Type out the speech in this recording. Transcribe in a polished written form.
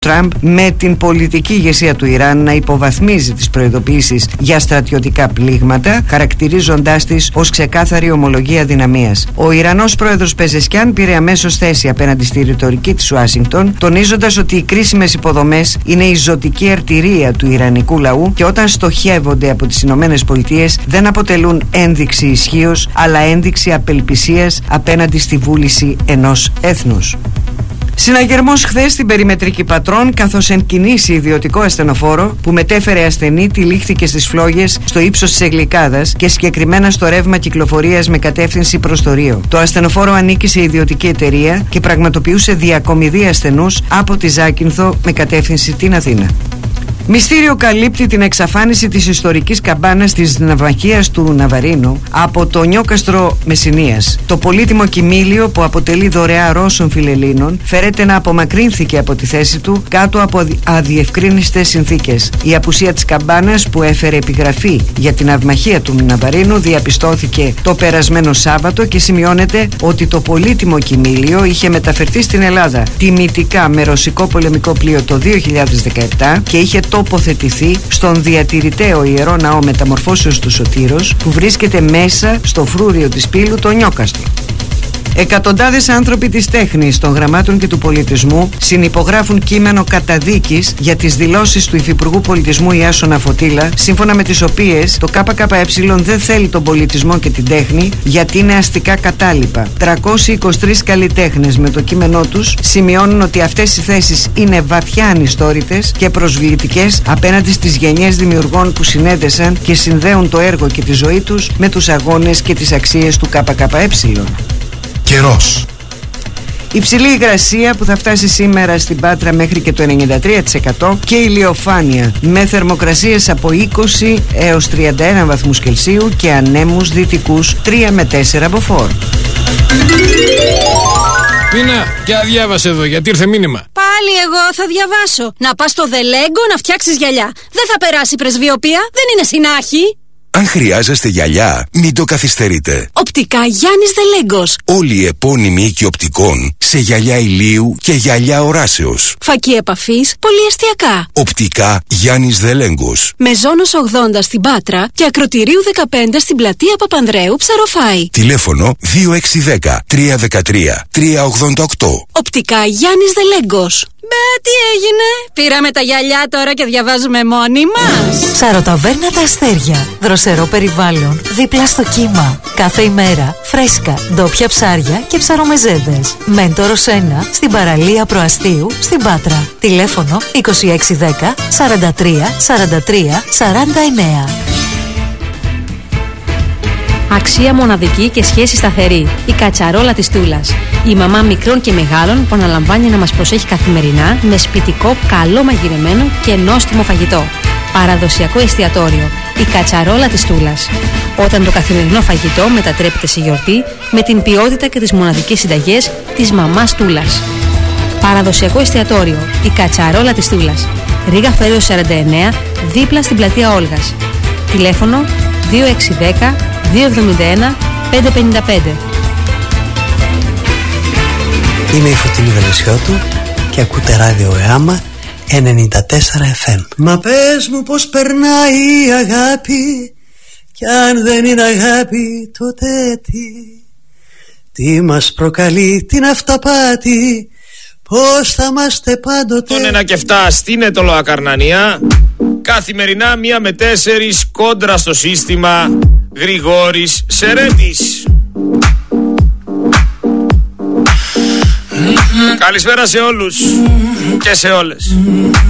Τραμπ με την πολιτική ηγεσία του Ιράν να υποβαθμίζει τις προειδοποιήσεις για στρατιωτικά πλήγματα, χαρακτηρίζοντάς τις ως ξεκάθαρη ομολογία δυναμίας. Ο Ιρανός πρόεδρος Πεζεσκιάν πήρε αμέσως θέση απέναντι στη ρητορική της Ουάσιγκτον, τονίζοντας ότι οι κρίσιμες υποδομές είναι η ζωτική αρτηρία του ιρανικού λαού και όταν στοχεύονται από τις Ηνωμένες Πολιτείες δεν αποτελούν ένδειξη ισχύος, αλλά ένδειξη απελπισίας απέναντι στη βούληση ενός έθνους. Συναγερμός χθες στην περιμετρική Πατρών, καθώς εν κινήσει ιδιωτικό ασθενοφόρο που μετέφερε ασθενή τυλίχθηκε στις φλόγες στο ύψος της Εγλικάδας και συγκεκριμένα στο ρεύμα κυκλοφορίας με κατεύθυνση προς το Ρίο. Το ασθενοφόρο ανήκει σε ιδιωτική εταιρεία και πραγματοποιούσε διακομιδή ασθενούς από τη Ζάκυνθο με κατεύθυνση την Αθήνα. Μυστήριο καλύπτει την εξαφάνιση της ιστορικής καμπάνας της ναυαγίας του Ναβαρίνου από το Νιόκαστρο Μεσσηνίας. Το πολύτιμο κοιμήλιο που αποτελεί δωρεά Ρώσων φιλελλήνων φέρεται να απομακρύνθηκε από τη θέση του κάτω από αδιευκρίνιστες συνθήκες. Η απουσία της καμπάνας που έφερε επιγραφή για την ναυμαχία του Ναβαρίνου διαπιστώθηκε το περασμένο Σάββατο και σημειώνεται ότι το πολύτιμο κοιμήλιο είχε μεταφερθεί στην Ελλάδα τιμητικά με ρωσικό πολεμικό πλοίο το 2017 και είχε τοποθετηθεί στον διατηρηταίο Ιερό Ναό Μεταμορφώσεως του Σωτήρος που βρίσκεται μέσα στο φρούριο της Πύλου, το Νιόκαστρο. Εκατοντάδες άνθρωποι της τέχνης, των γραμμάτων και του πολιτισμού συνυπογράφουν κείμενο καταδίκης για τις δηλώσεις του Υφυπουργού Πολιτισμού Ιάσονα Φωτήλα, σύμφωνα με τις οποίες το ΚΚΕ δεν θέλει τον πολιτισμό και την τέχνη γιατί είναι αστικά κατάλοιπα. 323 καλλιτέχνες με το κείμενό τους σημειώνουν ότι αυτές οι θέσεις είναι βαθιά ανιστόρητες και προσβλητικές απέναντι στις γενιές δημιουργών που συνέδεσαν και συνδέουν το έργο και τη ζωή τους με τους αγώνες και τις αξίες του ΚΚΕ. Καιρός. Υψηλή υγρασία που θα φτάσει σήμερα στην Πάτρα μέχρι και το 93% και ηλιοφάνεια με θερμοκρασίες από 20 έως 31 βαθμούς Κελσίου και ανέμους δυτικούς 3 με 4 μποφόρ. Μίνα, για διάβασε εδώ, γιατί ήρθε μήνυμα. Πάλι εγώ θα διαβάσω. Να πας στο Δελέγκο να φτιάξεις γυαλιά. Δεν θα περάσει πρεσβειοπία, δεν είναι συνάχη. Αν χρειάζεστε γυαλιά, μην το καθυστερείτε. Οπτικά Γιάννης Δελέγκος. Όλοι οι επώνυμοι οίκοι οπτικών σε γυαλιά ηλίου και γυαλιά οράσεως. Φακή επαφής, πολυεστιακά. Οπτικά Γιάννης Δελέγκος. Μεζόνος 80 στην Πάτρα και Ακροτηρίου 15 στην πλατεία Παπανδρέου, Ψαροφάη. Τηλέφωνο 2610 313 388. Οπτικά Γιάννης Δελέγκος. Τι έγινε? Πήραμε τα γυαλιά τώρα και διαβάζουμε μόνοι μας. Ψαροταβέρνα Τα Αστέρια. Δροσερό περιβάλλον, δίπλα στο κύμα. Κάθε ημέρα φρέσκα, ντόπια ψάρια και ψαρομεζέδες. Μέντορος 1 στην παραλία Προαστίου στην Πάτρα. Τηλέφωνο 2610 43 43 49. Αξία μοναδική και σχέση σταθερή. Η κατσαρόλα της Τούλας. Η μαμά μικρών και μεγάλων που αναλαμβάνει να μας προσέχει καθημερινά με σπιτικό, καλό μαγειρεμένο και νόστιμο φαγητό. Παραδοσιακό εστιατόριο. Η κατσαρόλα της Τούλας. Όταν το καθημερινό φαγητό μετατρέπεται σε γιορτή με την ποιότητα και τις μοναδικές συνταγές της μαμάς Τούλας. Παραδοσιακό εστιατόριο. Η κατσαρόλα της Τούλας. Ρήγα Φέρεως 49, δίπλα στην πλατεία Όλγας. Τηλέφωνο 2610 271 555. Είμαι η Φωτεινή Βελεσιώτου και ακούτε ράδιο ΕΑΜΑ 94 FM. Μα πες μου πως περνάει η αγάπη, κι αν δεν είναι αγάπη τότε τι μας προκαλεί την αυταπάτη, πως θα είμαστε πάντοτε. Τον 1 και 7 στην Ετωλοακαρνανία. Καθημερινά 1 με 4 κόντρα στο σύστημα. Γρηγόρης Σερέτης. Καλησπέρα σε όλους και σε όλες.